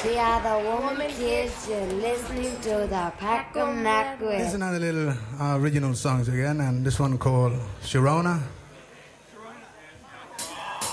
We are the woman kids. You're listening to the Pack 'em Not Quit. This is another little original songs again, and this one called Sharona.